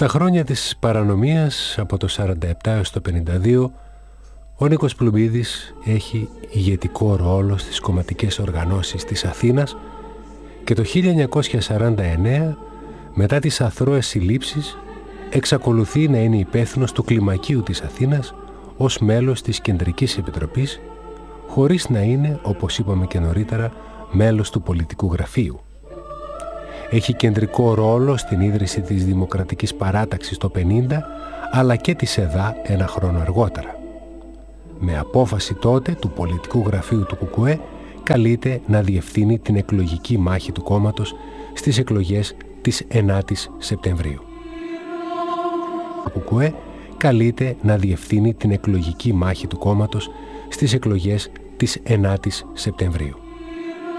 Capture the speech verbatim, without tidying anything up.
Στα χρόνια της παρανομίας, από το σαράντα επτά έως το πενήντα δύο, ο Νίκος Πλουμπίδης έχει ηγετικό ρόλο στις κομματικές οργανώσεις της Αθήνας και το χίλια εννιακόσια σαράντα εννέα, μετά τις αθρώες συλλήψεις, εξακολουθεί να είναι υπεύθυνος του κλιμακίου της Αθήνας ως μέλος της Κεντρικής Επιτροπής, χωρίς να είναι, όπως είπαμε και νωρίτερα, μέλος του πολιτικού γραφείου. Έχει κεντρικό ρόλο στην ίδρυση της Δημοκρατικής Παράταξης το πενήντα, αλλά και της ΕΔΑ ένα χρόνο αργότερα. Με απόφαση τότε του πολιτικού γραφείου του Κουκουέ, καλείται να διευθύνει την εκλογική μάχη του κόμματος στις εκλογές της ενάτης Σεπτεμβρίου. Το Κουκουέ καλείται να διευθύνει την εκλογική μάχη του κόμματος στις εκλογές της ενάτης Σεπτεμβρίου.